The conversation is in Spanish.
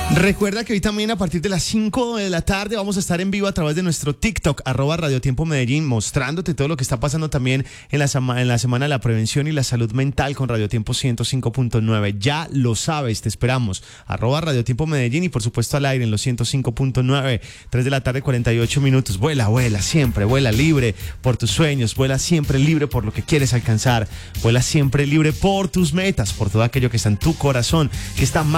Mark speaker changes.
Speaker 1: Recuerda que hoy también a partir de las 5 de la tarde vamos a estar en vivo a través de nuestro TikTok, @radiotiempo-medellín, mostrándote todo lo que está pasando también en la semana de la prevención y la salud mental con Radio Tiempo 105.9. Ya lo sabes, te esperamos. @radiotiempo-medellín y por supuesto al aire en los 105.9, 3 de la tarde, 48 minutos. Vuela, vuela, siempre, vuela libre por tus sueños, vuela siempre libre por lo que quieres alcanzar, vuela siempre libre por tus metas, por todo aquello que está en tu corazón, que está más